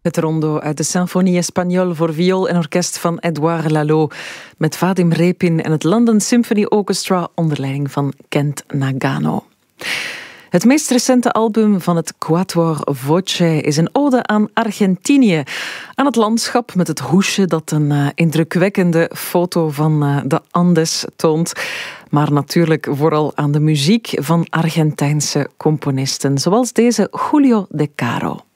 Het rondo uit de Symphonie Espagnole voor viool en orkest van Edouard Lalo met Vadim Repin en het London Symphony Orchestra onder leiding van Kent Nagano. Het meest recente album van het Quatuor Voce is een ode aan Argentinië. Aan het landschap met het hoesje dat een indrukwekkende foto van de Andes toont. Maar natuurlijk vooral aan de muziek van Argentijnse componisten, zoals deze Julio De Caro.